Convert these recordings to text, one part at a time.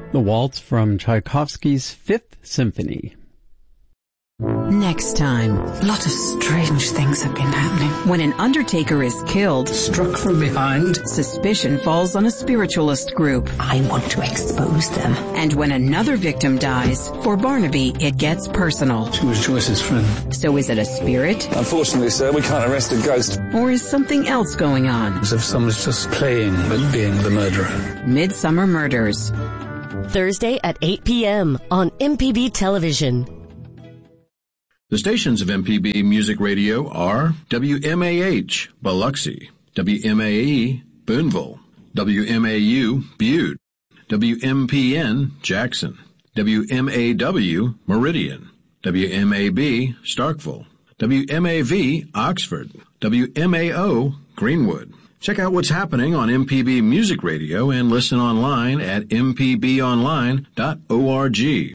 The waltz from Tchaikovsky's Fifth Symphony. Next time, a lot of strange things have been happening. When an undertaker is killed, struck from behind, suspicion falls on a spiritualist group. I want to expose them. And when another victim dies, for Barnaby, it gets personal. She was Joyce's friend. So is it a spirit? Unfortunately, sir, we can't arrest a ghost. Or is something else going on? As if someone's just playing at being the murderer. Midsummer Murders. Thursday at 8 p.m. on MPB Television. The stations of MPB Music Radio are WMAH, Biloxi, WMAE, Boonville, WMAU, Butte, WMPN, Jackson, WMAW, Meridian, WMAB, Starkville, WMAV, Oxford, WMAO, Greenwood. Check out what's happening on MPB Music Radio and listen online at mpbonline.org.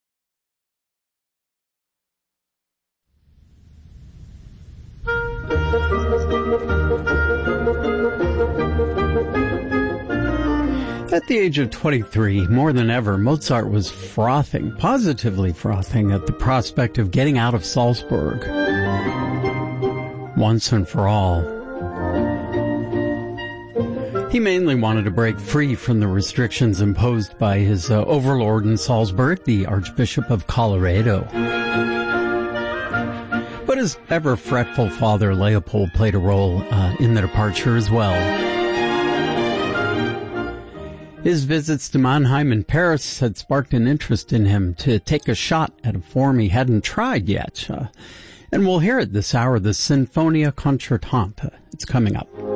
At the age of 23, more than ever, Mozart was positively frothing at the prospect of getting out of Salzburg once and for all. He mainly wanted to break free from the restrictions imposed by his overlord in Salzburg, the Archbishop of Colloredo. But his ever fretful father, Leopold, played a role in the departure as well. His visits to Mannheim and Paris had sparked an interest in him to take a shot at a form he hadn't tried yet. And we'll hear it this hour, the Sinfonia Concertante. It's coming up.